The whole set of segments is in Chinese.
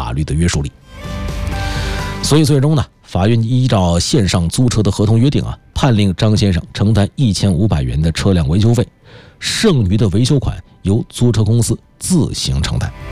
法律的约束力。所以最终呢，法院依照线上租车的合同约定判令张先生承担1500元的车辆维修费，剩余的维修款由租车公司自行承担。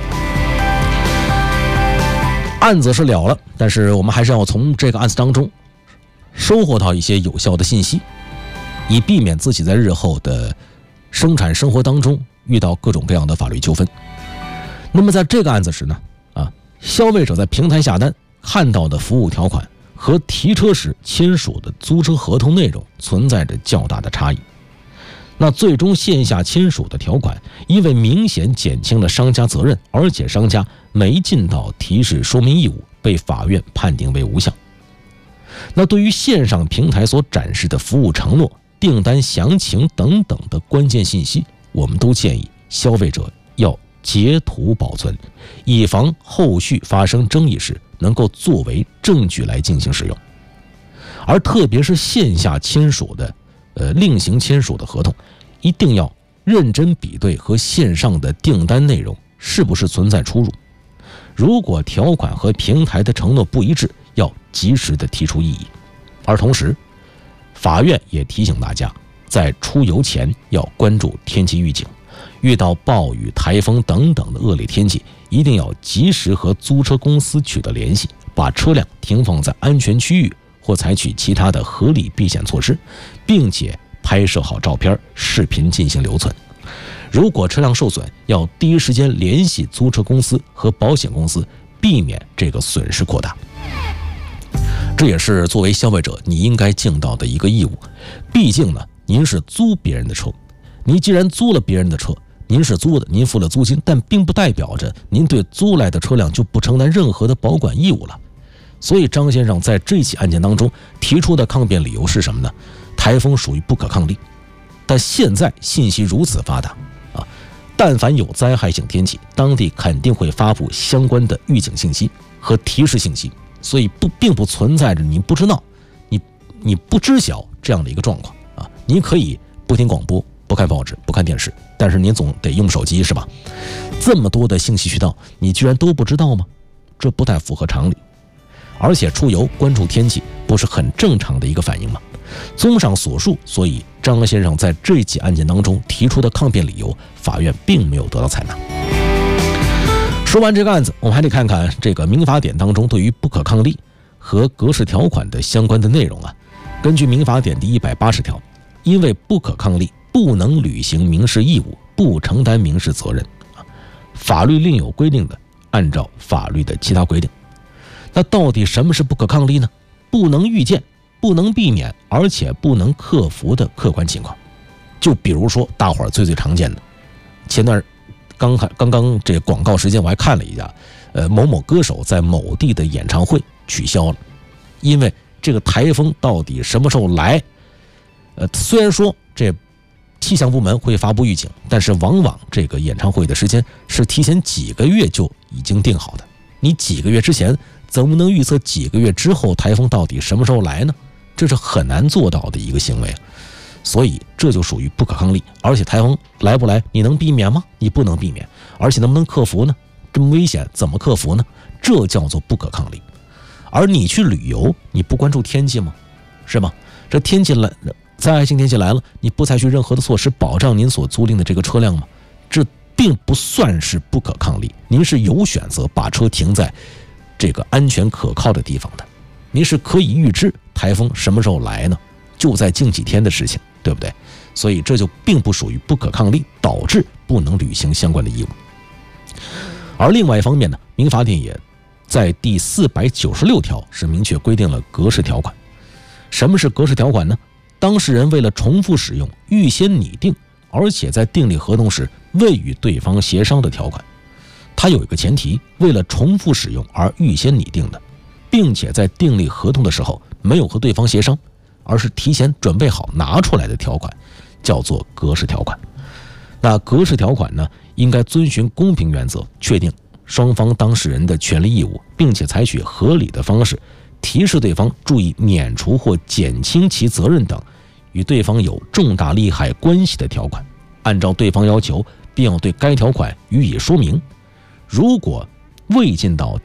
案子是了了，但是我们还是要从这个案子当中收获到一些有效的信息，以避免自己在日后的生产生活当中遇到各种各样的法律纠纷。那么在这个案子时呢，消费者在平台下单看到的服务条款和提车时签署的租车合同内容存在着较大的差异。那最终线下签署的条款因为明显减轻了商家责任，而且商家没尽到提示说明义务，被法院判定为无效。那对于线上平台所展示的服务承诺、订单详情等等的关键信息，我们都建议消费者要截图保存，以防后续发生争议时能够作为证据来进行使用。而特别是线下签署的另行签署的合同，一定要认真比对和线上的订单内容是不是存在出入。如果条款和平台的承诺不一致，要及时的提出异议。而同时，法院也提醒大家，在出游前要关注天气预警，遇到暴雨、台风等等的恶劣天气，一定要及时和租车公司取得联系，把车辆停放在安全区域，或采取其他的合理避险措施，并且拍摄好照片、视频进行留存。如果车辆受损，要第一时间联系租车公司和保险公司，避免这个损失扩大。这也是作为消费者你应该尽到的一个义务。毕竟呢，您是租别人的车，你既然租了别人的车，您是租的，您付了租金，但并不代表着您对租来的车辆就不承担任何的保管义务了。所以张先生在这起案件当中提出的抗辩理由是什么呢？台风属于不可抗力，但现在信息如此发达但凡有灾害性天气，当地肯定会发布相关的预警信息和提示信息，所以并不存在着你不知道、你不知晓这样的一个状况你可以不听广播、不看报纸、不看电视，但是您总得用手机是吧？这么多的信息渠道，你居然都不知道吗？这不太符合常理。而且出游关注天气不是很正常的一个反应吗？综上所述，所以张先生在这起案件当中提出的抗辩理由，法院并没有得到采纳。说完这个案子，我们还得看看这个民法典当中对于不可抗力和格式条款的相关的内容根据民法典第180条，因为不可抗力不能履行民事义务，不承担民事责任法律另有规定的，按照法律的其他规定。那到底什么是不可抗力呢？不能预见、不能避免，而且不能克服的客观情况。就比如说大伙儿最常见的，前段刚刚这广告时间我还看了一下，某某歌手在某地的演唱会取消了，因为这个台风到底什么时候来？虽然说这气象部门会发布预警，但是往往这个演唱会的时间是提前几个月就已经定好的。你几个月之前怎么能预测几个月之后台风到底什么时候来呢？这是很难做到的一个行为所以这就属于不可抗力。而且台风来不来你能避免吗？你不能避免。而且能不能克服呢？这么危险怎么克服呢？这叫做不可抗力。而你去旅游，你不关注天气吗？是吧？这天气来，灾害性天气来了，你不采取任何的措施保障您所租赁的这个车辆吗？这并不算是不可抗力。您是有选择把车停在这个安全可靠的地方的，您是可以预知台风什么时候来呢？就在近几天的事情，对不对？所以这就并不属于不可抗力，导致不能履行相关的义务。而另外一方面呢，民法典也在第496条是明确规定了格式条款。什么是格式条款呢？当事人为了重复使用预先拟定，而且在订立合同时未与对方协商的条款，它有一个前提，为了重复使用而预先拟定的，并且在订立合同的时候没有和对方协商，而是提前准备好拿出来的条款，叫做格式条款。那格式条款呢，应该遵循公平原则，确定双方当事人的权利义务，并且采取合理的方式提示对方注意免除或减轻其责任等与对方有重大利害关系的条款，按照对方要求，并要对该条款予以说明。如果未尽到